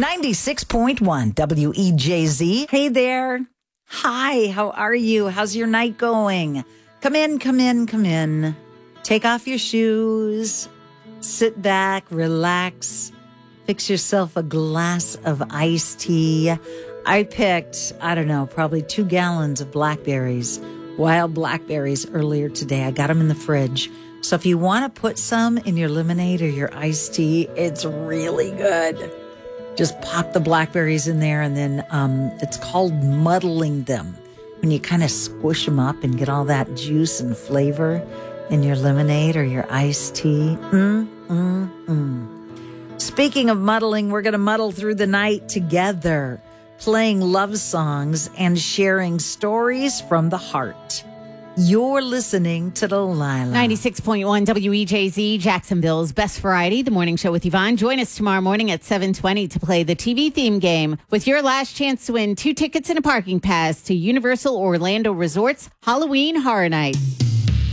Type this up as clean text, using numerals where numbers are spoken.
96.1 WEJZ. Hey there. Hi, how are you? How's your night going? Come in, come in, come in. Take off your shoes. Sit back, relax. Fix yourself a glass of iced tea. I picked, probably 2 gallons of blackberries, wild blackberries earlier today. I got them in the fridge. So if you want to put some in your lemonade or your iced tea, it's really good. Just pop the blackberries in there, and then it's called muddling them. When you kind of squish them up and get all that juice and flavor in your lemonade or your iced tea. Speaking of muddling, we're going to muddle through the night together, playing love songs and sharing stories from the heart. You're listening to Delilah. 96.1 WEJZ, Jacksonville's best variety, the morning show with Yvonne. Join us tomorrow morning at 7:20 to play the TV theme game with your last chance to win 2 tickets and a parking pass to Universal Orlando Resort's Halloween Horror Nights.